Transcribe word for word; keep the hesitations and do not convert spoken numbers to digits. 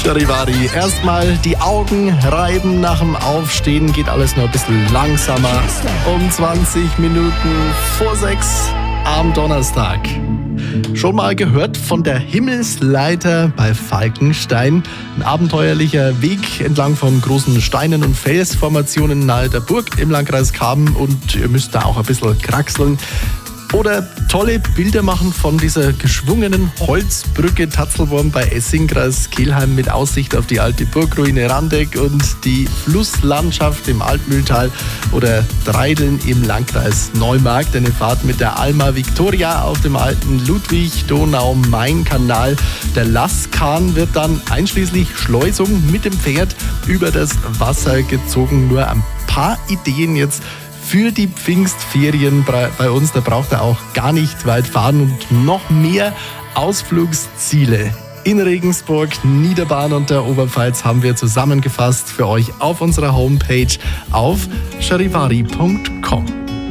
Charivari. Erstmal die Augen reiben nach dem Aufstehen, geht alles nur ein bisschen langsamer. Um zwanzig Minuten vor sechs am Donnerstag. Schon mal gehört von der Himmelsleiter bei Falkenstein? Ein abenteuerlicher Weg entlang von großen Steinen und Felsformationen nahe der Burg im Landkreis Kaben, und ihr müsst da auch ein bisschen kraxeln. Oder tolle Bilder machen von dieser geschwungenen Holzbrücke Tatzelwurm bei Essingkreis Kelheim mit Aussicht auf die alte Burgruine Randeck und die Flusslandschaft im Altmühltal. Oder Treideln im Landkreis Neumarkt, eine Fahrt mit der Alma Victoria auf dem alten Ludwig-Donau-Main-Kanal. Der Lasskahn wird dann einschließlich Schleusung mit dem Pferd über das Wasser gezogen. Nur ein paar Ideen jetzt für die Pfingstferien bei uns. Da braucht er auch gar nicht weit fahren, und noch mehr Ausflugsziele in Regensburg, Niederbayern und der Oberpfalz haben wir zusammengefasst für euch auf unserer Homepage auf charivari punkt com.